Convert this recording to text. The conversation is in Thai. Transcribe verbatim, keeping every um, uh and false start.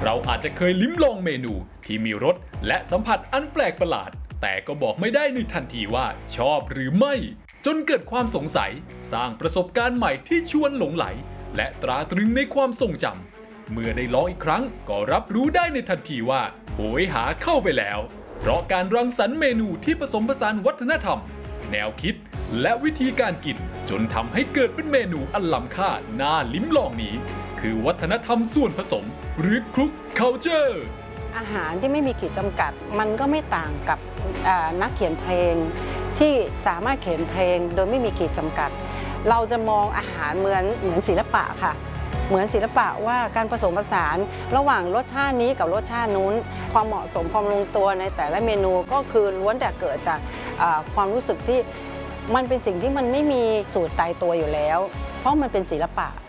เราอาจจะเคยลิ้มลองเมนูที่มีรสและสัมผัสอันแปลกประหลาดแต่ก็บอกไม่ได้ในทันทีว่าชอบหรือไม่จนเกิดความสงสัยสร้างประสบการณ์ใหม่ที่ชวนหลงไหลและตราตรึงในความทรงจำเมื่อได้ลองอีกครั้งก็รับรู้ได้ในทันทีว่าโหยหาเข้าไปแล้วเพราะการรังสรรค์เมนูที่ผสมผสานวัฒนธรรมแนวคิดและวิธีการกินจนทำให้เกิดเป็นเมนูอันล้ำค่าน่าลิ้มลองนี้คือวัฒนธรรมส่วนผสมหรือคลุกคัลเจอร์อาหารที่ไม่มีขีดจำกัดมันก็ไม่ต่างกับนักเขียนเพลงที่สามารถเขียนเพลงโดยไม่มีขีดจำกัดเราจะมองอาหารเหมือนเหมือนศิลปะค่ะเหมือนศิลปะว่าการผสมผสานระหว่างรสชาตินี้กับรสชาตินู้นความเหมาะสมความลงตัวในแต่ละเมนูก็คือล้วนแต่เกิดจากความรู้สึกที่มันเป็นสิ่งที่มันไม่มีสูตรตายตัวอยู่แล้วเพราะมันเป็นศิลปะ